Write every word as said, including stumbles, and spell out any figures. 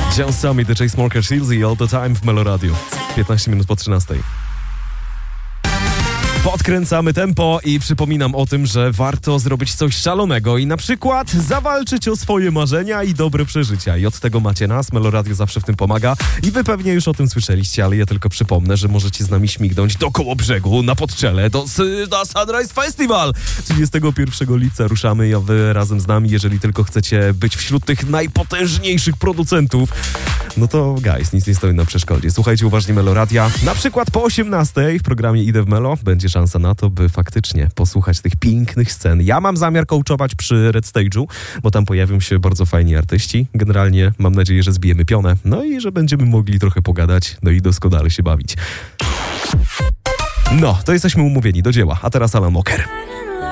John Summit, The Chainsmokers, Hills i All The Time w Melo Radio. piętnaście minut po trzynastej. Podkręcamy tempo i przypominam o tym, że warto zrobić coś szalonego i na przykład zawalczyć o swoje marzenia i dobre przeżycia. I od tego macie nas, Melo Radio zawsze w tym pomaga i wy pewnie już o tym słyszeliście, ale ja tylko przypomnę, że możecie z nami śmignąć do Kołobrzegu, na Podczele, do, do Sunrise Festival. trzydziestego pierwszego lipca ruszamy, a wy razem z nami, jeżeli tylko chcecie być wśród tych najpotężniejszych producentów, no to guys, nic nie stoi na przeszkodzie. Słuchajcie uważnie Melo Radia. Na przykład po osiemnastej w programie Idę w Melo będzie szansa na to, by faktycznie posłuchać tych pięknych scen. Ja mam zamiar coachować przy Red Stage'u, bo tam pojawią się bardzo fajni artyści. Generalnie mam nadzieję, że zbijemy pionę, no i że będziemy mogli trochę pogadać, no i doskonale się bawić. No, to jesteśmy umówieni do dzieła, a teraz Alan Walker.